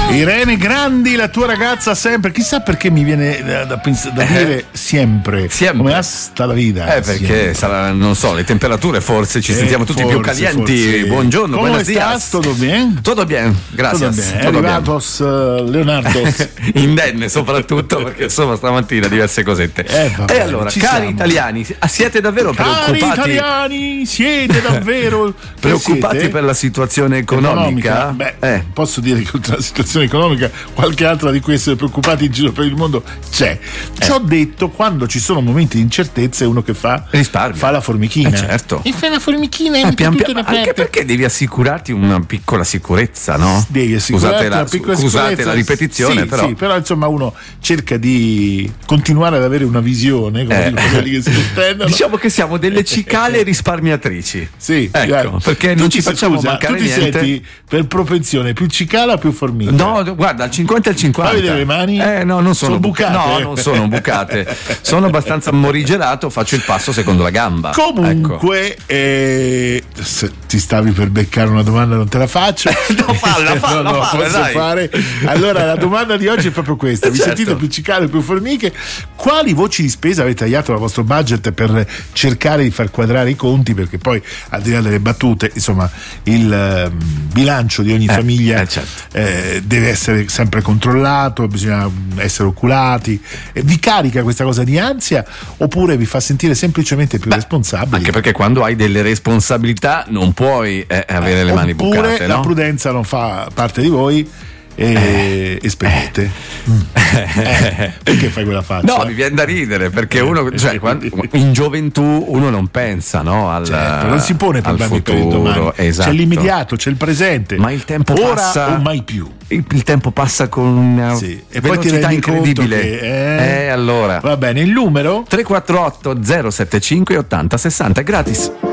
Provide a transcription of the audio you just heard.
Irene Grandi, la tua ragazza sempre, chissà perché mi viene da dire sempre come hasta la vita. Perché sarà, non so, le temperature forse ci sentiamo tutti più calienti. Forse. Buongiorno, come buenos dias. estás? Todo bien? Todo bien, gracias. È arrivatos Leonardos. Indenne soprattutto perché insomma stamattina diverse cosette. E allora, cari italiani, siete davvero preoccupati? Cari italiani, siete davvero preoccupati per la situazione economica? Beh, posso dire che oltre alla situazione economica qualche altra di queste preoccupati in giro per il mondo c'è. Ci ho detto, quando ci sono momenti di incertezza è uno che risparmia, fa la formichina. Certo. E fai la formichina e anche perché devi assicurarti una piccola sicurezza, no? Devi assicurarti una piccola sicurezza. Scusate la ripetizione, sì, però insomma uno cerca di continuare ad avere una visione, come dicono quelli che si intendono. Diciamo che siamo delle cicale risparmiatrici. Sì, ecco, perché non ci facciamo mancare niente. Tu ti senti per propensione più cicala o più formica? No, guarda, al 50 e al 50. Fai vedere le mani? No, non sono bucate. No, non sono bucate. Sono abbastanza morigerato, faccio il passo secondo la gamba. Comunque, se ti stavi per beccare una domanda, non te la faccio. No, falla, posso dai. fare. Allora, la domanda di oggi è proprio questa: vi sentite più cicale o più formiche? Quali voci di spesa avete tagliato dal vostro budget per cercare di far quadrare i conti? Perché poi, al di là delle battute, insomma, il bilancio di ogni famiglia deve essere sempre controllato, bisogna essere oculati. Vi carica questa cosa di ansia oppure vi fa sentire semplicemente più responsabili? Anche perché quando hai delle responsabilità non puoi avere le mani bucate, oppure la prudenza non fa parte di voi e spendete. Perché fai quella faccia? No, mi viene da ridere perché uno, in gioventù uno non pensa, no, non si pone problemi per il domani. Esatto. C'è l'immediato, c'è il presente, ma il tempo ora passa o mai più. Il tempo passa con una e poi ti rendi incredibile conto che, allora va bene, il numero 348 075 80 60 è gratis.